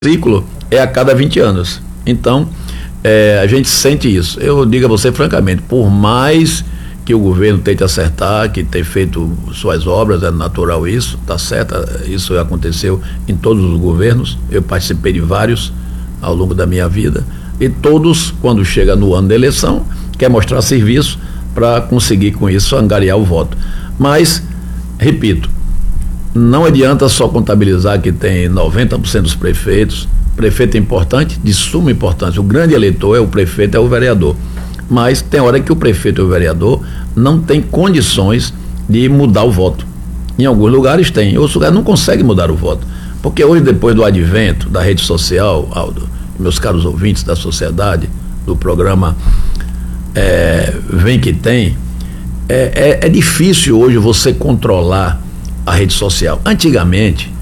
ciclo é a cada 20 anos. Então, a gente sente isso. Eu digo a você francamente, por mais que o governo tente acertar, que tem feito suas obras, é natural isso, está certo, isso aconteceu em todos os governos, eu participei de vários ao longo da minha vida, e todos, quando chega no ano da eleição, quer mostrar serviço para conseguir com isso angariar o voto. Mas, repito, não adianta só contabilizar que tem 90% dos prefeitos. Prefeito é importante, de suma importância. O grande eleitor é o prefeito, é o vereador. Mas tem hora que o prefeito e o vereador não tem condições de mudar o voto. Em alguns lugares tem, em outros lugares não consegue mudar o voto. Porque hoje, depois do advento da rede social, Aldo, meus caros ouvintes da sociedade, do programa Vem Que Tem, é difícil hoje você controlar a rede social. Antigamente,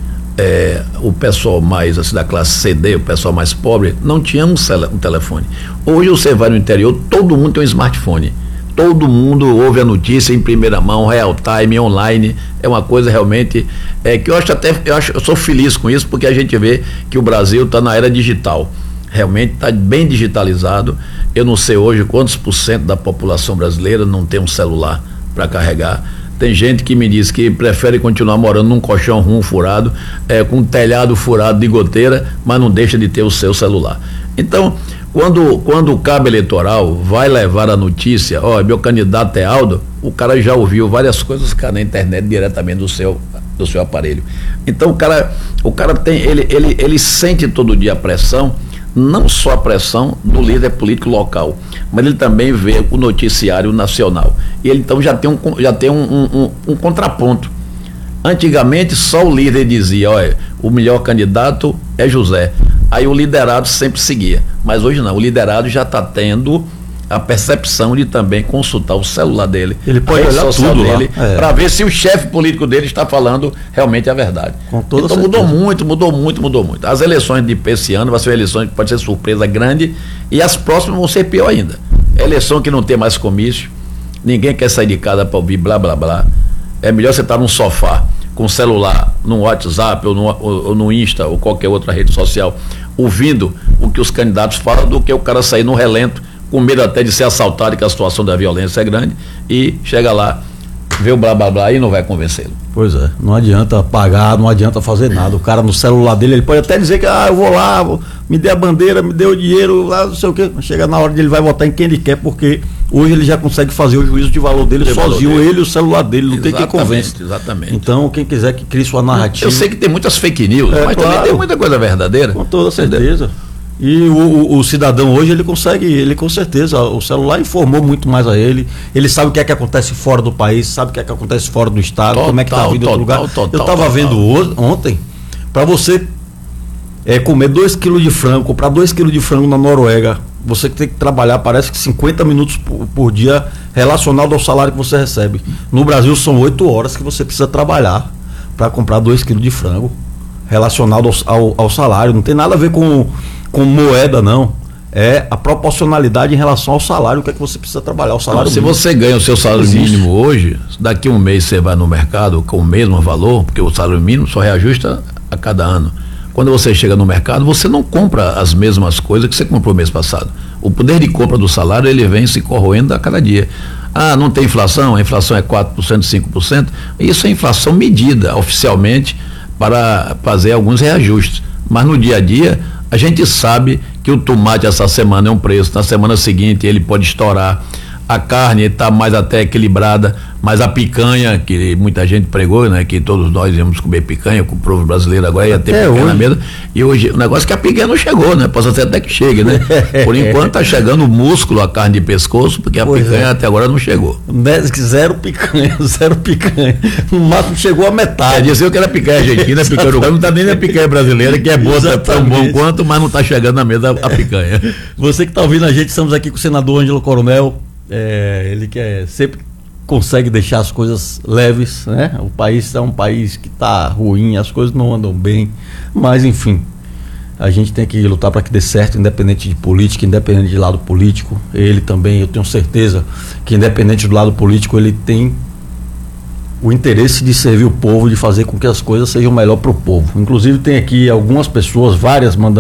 o pessoal mais assim, da classe CD, o pessoal mais pobre, não tinha um telefone. Hoje você vai no interior, todo mundo tem um smartphone. Todo mundo ouve a notícia em primeira mão, real time, online. É uma coisa realmente que eu sou feliz com isso, porque a gente vê que o Brasil está na era digital. Realmente está bem digitalizado. Eu não sei hoje quantos % da população brasileira não tem um celular para carregar. Tem gente que me diz que prefere continuar morando num colchão ruim furado, com um telhado furado de goteira, mas não deixa de ter o seu celular. Então, quando o cabo eleitoral vai levar a notícia, meu candidato é Aldo, o cara já ouviu várias coisas na internet diretamente do seu aparelho. Então o cara tem, ele sente todo dia a pressão, não só a pressão do líder político local, mas ele também vê o noticiário nacional. E ele então já tem um contraponto. Antigamente só o líder dizia, o melhor candidato é José. Aí o liderado sempre seguia. Mas hoje não, o liderado já está tendo a percepção de também consultar o celular dele, ele pode olhar tudo dele, para ver se o chefe político dele está falando realmente a verdade. Então certeza. mudou muito. As eleições de esse ano vai ser uma eleição que pode ser surpresa grande, e as próximas vão ser pior ainda. É eleição que não tem mais comício, ninguém quer sair de casa para ouvir blá blá blá. É melhor você estar num sofá com o celular, no WhatsApp ou no Insta ou qualquer outra rede social, ouvindo o que os candidatos falam, do que o cara sair no relento, com medo até de ser assaltado, que a situação da violência é grande, e chega lá, vê o blá blá blá e não vai convencê-lo. Pois é, não adianta pagar, não adianta fazer nada. O cara no celular dele, ele pode até dizer que eu vou lá, me dê a bandeira, me dê o dinheiro, lá, não sei o quê. Chega na hora de ele vai votar em quem ele quer, porque hoje ele já consegue fazer o juízo de valor dele sozinho, ele e o celular dele, não tem quem convence. Exatamente. Então, quem quiser que crie sua narrativa. Eu sei que tem muitas fake news, mas claro, também tem muita coisa verdadeira. Com toda certeza. E o cidadão hoje, ele com certeza, o celular informou muito mais a ele sabe o que é que acontece fora do país, sabe o que é que acontece fora do estado, como é que está a vida em outro lugar. Eu estava vendo ontem, para você comer 2 kg de frango, comprar 2 kg de frango na Noruega, você tem que trabalhar, parece que 50 minutos por dia, relacionado ao salário que você recebe. No Brasil são 8 horas que você precisa trabalhar para comprar 2 kg de frango, relacionado ao salário. Não tem nada a ver com moeda, não. É a proporcionalidade em relação ao salário, o que é que você precisa trabalhar, o salário mínimo. Se você ganha o seu salário mínimo hoje, daqui a um mês você vai no mercado com o mesmo valor, porque o salário mínimo só reajusta a cada ano. Quando você chega no mercado, você não compra as mesmas coisas que você comprou mês passado. O poder de compra do salário, ele vem se corroendo a cada dia. Não tem inflação? A inflação é 4%, 5%. Isso é inflação medida oficialmente para fazer alguns reajustes. Mas no dia a dia, a gente sabe que o tomate essa semana é um preço, na semana seguinte ele pode estourar, a carne está mais até equilibrada, mas a picanha, que muita gente pregou, né, que todos nós íamos comer picanha, com o povo brasileiro agora ia ter picanha na mesa, e hoje o negócio é que a picanha não chegou, né, pode ser até que chegue, né, por enquanto está chegando o músculo, a carne de pescoço, porque a picanha até agora não chegou. Zero picanha, no máximo chegou a metade. Dizia que era picanha argentina, picanha uruguaia, não está nem na picanha brasileira, que é boa, é tão bom quanto, mas não está chegando na mesa a picanha. Você que está ouvindo a gente, estamos aqui com o senador Ângelo Coronel. Ele sempre consegue deixar as coisas leves, né? O país é um país que está ruim, as coisas não andam bem, mas enfim, a gente tem que lutar para que dê certo, independente de política, independente de lado político. Ele também, eu tenho certeza que independente do lado político, ele tem o interesse de servir o povo, de fazer com que as coisas sejam melhor para o povo. Inclusive tem aqui algumas pessoas, várias, mandando